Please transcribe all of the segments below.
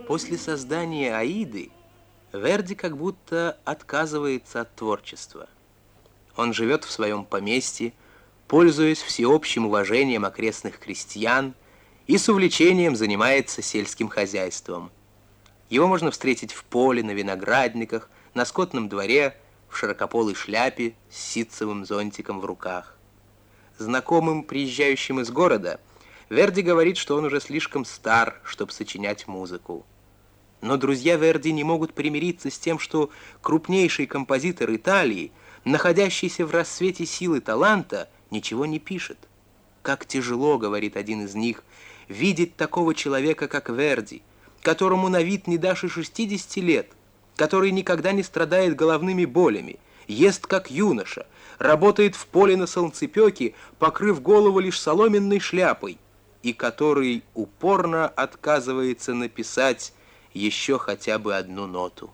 После создания «Аиды» Верди как будто отказывается от творчества. Он живет в своем поместье, пользуясь всеобщим уважением окрестных крестьян, и с увлечением занимается сельским хозяйством. Его можно встретить в поле, на виноградниках, на скотном дворе, в широкополой шляпе с ситцевым зонтиком в руках. Знакомым, приезжающим из города, Верди говорит, что он уже слишком стар, чтобы сочинять музыку. Но друзья Верди не могут примириться с тем, что крупнейший композитор Италии, находящийся в расцвете силы и таланта, ничего не пишет. «Как тяжело, — говорит один из них, — видеть такого человека, как Верди, которому на вид не дашь и 60 лет, который никогда не страдает головными болями, ест как юноша, работает в поле на солнцепёке, покрыв голову лишь соломенной шляпой, и который упорно отказывается написать еще хотя бы одну ноту».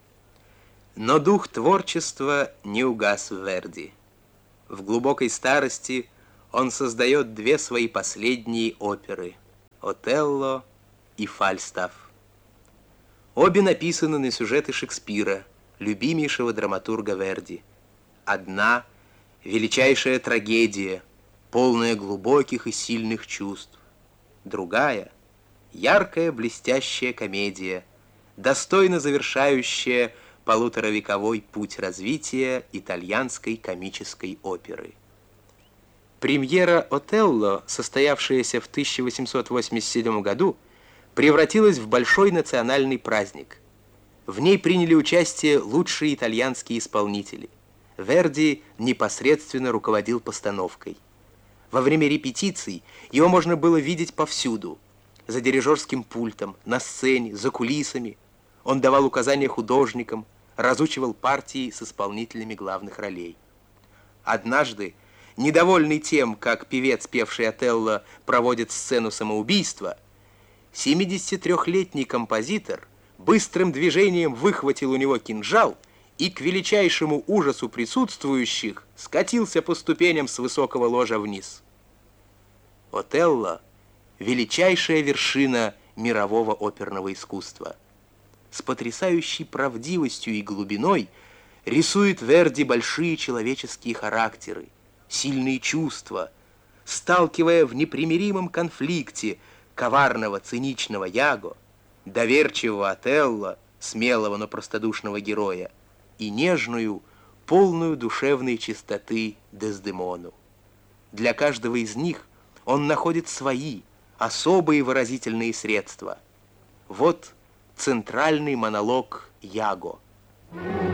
Но дух творчества не угас в Верди. В глубокой старости он создает две свои последние оперы — «Отелло» и «Фальстаф». Обе написаны на сюжеты Шекспира, любимейшего драматурга Верди. Одна — величайшая трагедия, полная глубоких и сильных чувств. Другая — яркая блестящая комедия, достойно завершающая полуторавековой путь развития итальянской комической оперы. Премьера «Отелло», состоявшаяся в 1887 году, превратилась в большой национальный праздник. В ней приняли участие лучшие итальянские исполнители. Верди непосредственно руководил постановкой. Во время репетиций его можно было видеть повсюду: за дирижерским пультом, на сцене, за кулисами. Он давал указания художникам, разучивал партии с исполнителями главных ролей. Однажды, недовольный тем, как певец, певший Отелло, проводит сцену самоубийства, 73-летний композитор быстрым движением выхватил у него кинжал и, к величайшему ужасу присутствующих, скатился по ступеням с высокого ложа вниз. Отелло — величайшая вершина мирового оперного искусства. С потрясающей правдивостью и глубиной рисует Верди большие человеческие характеры, сильные чувства, сталкивая в непримиримом конфликте коварного, циничного Яго, доверчивого Отелло, смелого, но простодушного героя, и нежную, полную душевной чистоты Дездемону. Для каждого из них он находит свои, особые выразительные средства. Вот центральный монолог Яго.